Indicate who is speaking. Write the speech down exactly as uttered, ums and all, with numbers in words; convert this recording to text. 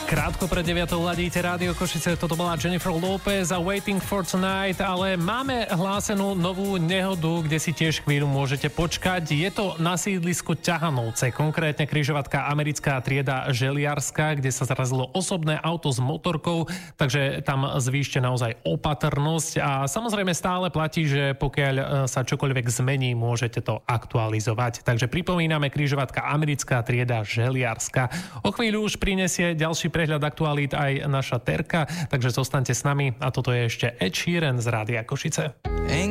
Speaker 1: Krátko pred deviatou ladíte Rádio Košice, toto bola Jennifer Lopez a Waiting for Tonight, ale máme hlásenú novú nehodu, kde si tiež chvíľu môžete počkať. Je to na sídlisku Ťahanovce, konkrétne križovatka americká trieda Želiarska, kde sa zrazilo osobné auto s motorkou, takže tam zvýšte naozaj opatrnosť a samozrejme stále platí, že pokiaľ sa čokoľvek zmení, môžete to aktualizovať. Takže pripomíname križovatka americká trieda Želiarska. O chvíľu už prinesie ďalší prehľad aktualít aj naša Terka, takže zostaňte s nami a toto je ešte Ed Sheeran z Rádia Košice.